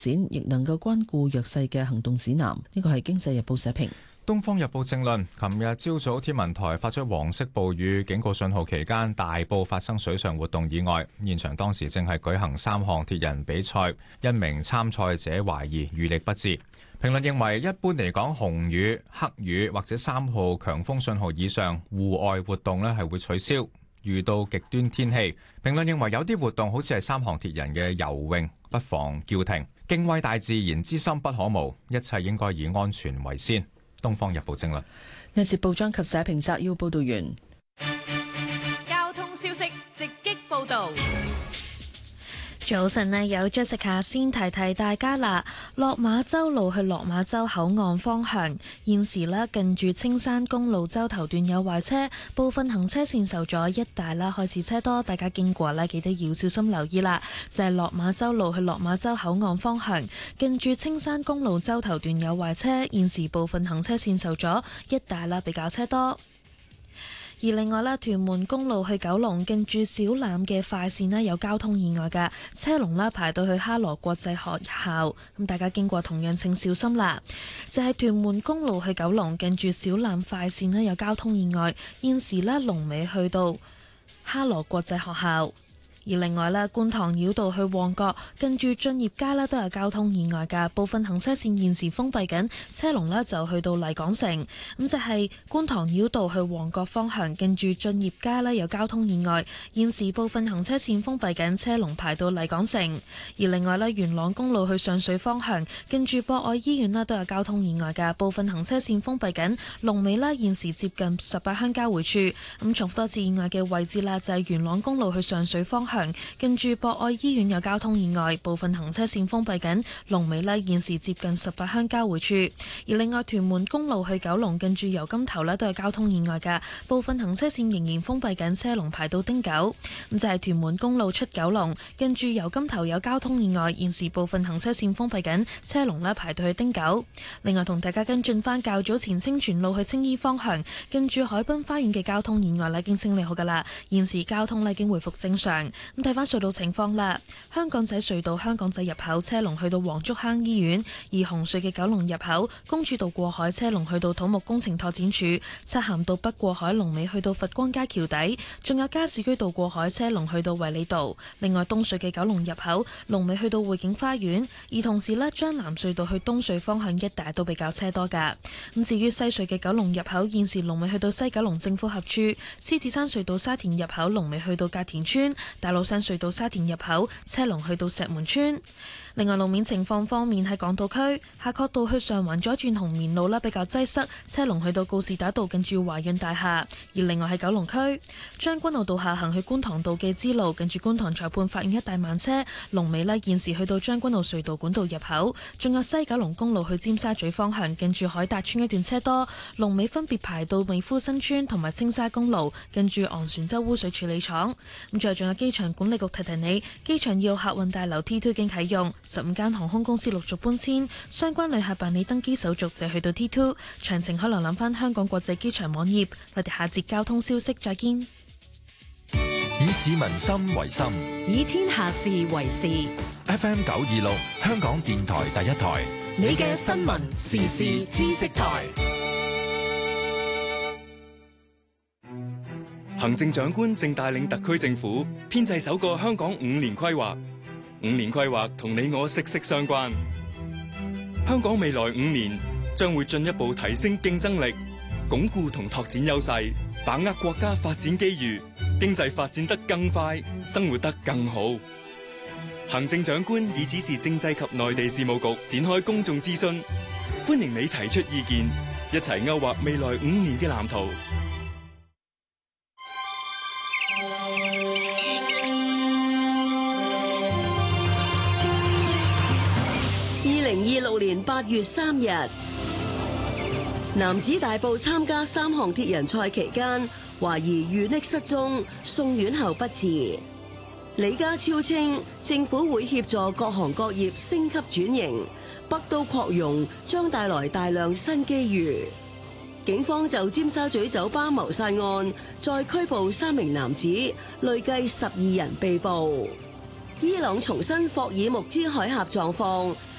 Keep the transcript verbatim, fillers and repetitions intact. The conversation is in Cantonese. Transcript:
展，亦能夠關顧弱勢嘅行動指南。呢個係《經濟日報》社評。 《東方日報》正論：琴日朝早天文台發出黃色暴雨警告信號期間，大埔發生水上活動意外，現場當時正係舉行三項鐵人比賽，一名參賽者懷疑遇溺不治。評論認為，一般嚟講，紅雨、黑雨或者三號強風信號以上，戶外活動呢係會取消。遇到極端天氣，評論認為有啲活動好似係三項鐵人嘅游泳，不妨叫停。敬畏大自然之心不可無，一切應該以安全為先。《東方日報》正論。 呢節報章及社評摘要報道完。 交通消息直擊報道。 早晨呢，有 Jessica 先提提大家啦。落馬洲路去落馬洲口岸方向，現時呢近住青山公路洲頭段有壞車，部分行車線受阻，一帶啦開始車多，大家經過呢記得要小心留意啦。就係落馬洲路去落馬洲口岸方向，近住青山公路洲頭段有壞車，現時部分行車線受阻，一帶啦比較車多。而另外咧，屯門公路去九龍近住小欖嘅快線咧有交通意外嘅車龍啦，排到去哈羅國際學校，咁大家經過同樣請小心啦。就係屯門公路去九龍近住小欖快線咧有交通意外，現時咧龍尾去到哈羅國際學校。而另外咧，觀塘繞道去旺角近住駿業街咧都有交通意外嘅，部分行車線現時封閉緊，車龍咧就去到麗港城。咁就係觀塘繞道去旺角方向近住駿業街咧有交通意外，現時部分行車線封閉緊，車龍排到麗港城。而另外咧，元朗公路去上水方向近住博愛醫院咧都有交通意外嘅，部分行車線封閉緊，龍尾咧現時接近十八鄉交匯處。咁重複多次意外嘅位置啦，就係元朗公路去上水方向近住博愛醫院有交通意外，部分行車線封閉緊，龍尾呢現時接近十八鄉交匯處。而另外屯門公路去九龍近住油金頭呢都有交通意外嘅，部分行車線仍然封閉緊，車龍排到汀九。咁就係屯門公路出九龍近住油金頭有交通意外，現時部分行車線封閉緊，車龍呢排到去汀九。另外同大家跟進翻較早前清泉路去青衣方向近住海濱花園嘅交通意外呢已經清理好噶啦，現時交通呢已經回復正常。咁睇翻隧道情況啦，香港仔隧道香港仔入口車龍去到黃竹坑醫院，而紅隧嘅九龍入口公主道過海車龍去到土木工程拓展署，漆咸道北過海龍尾去到佛光街橋底，仲有加士居道過海車龍去到衛理道。另外東隧嘅九龍入口龍尾去到匯景花園，而同時呢，將南隧道去東隧方向一帶都比較車多噶。咁至於西隧嘅九龍入口現時龍尾去到西九龍政府合署，獅子山隧道沙田入口龍尾去到隔田村，大老山隧道沙田入口車龍去到石門村。另外路面情況方面，喺港島區夏慤道去上環左轉紅棉路啦，比較擠塞，車龍去到告士打道近住華潤大廈。而另外喺九龍區將軍澳道下行去觀塘道嘅支路近住觀塘裁判法院一帶慢車，龍尾呢現時去到將軍澳隧道管道入口。仲有西九龍公路去尖沙咀方向近住海達邨一段車多，龍尾分別排到美孚新村同埋青沙公路近住昂船洲污水處理廠。咁最後仲有機場管理局提提你，機場要客運大樓 T 二 已經啟用，十五間航空公司陸續搬遷，相關旅客辦理登機手續就去到 T 二， 詳情可瀏覽翻香港國際機場網頁。我哋下節交通消息再見。 以市民心為心， 以天下事為事。 F M 九二六香港電台第一台， 你嘅新聞時事知識台。 行政長官正帶領特區政府編製首個香港五年規劃。五年規劃同你我息息相關。香港未來五年將會進一步提升競爭力，鞏固同拓展優勢，把握國家發展機遇，經濟發展得更快，生活得更好。行政長官已指示政制及內地事務局展開公眾諮詢，歡迎你提出意見，一齊勾畫未來五年嘅藍圖。 二零二六年八月三日，男子大埔參加三項鐵人賽期間，懷疑遇溺失蹤，送院後不治。李家超稱，政府會協助各行各業升級轉型，北都擴容將帶來大量新機遇。警方就尖沙咀酒吧謀殺案再拘捕三名男子，累計十二人被捕。 伊朗重申霍爾木茲海峽狀況。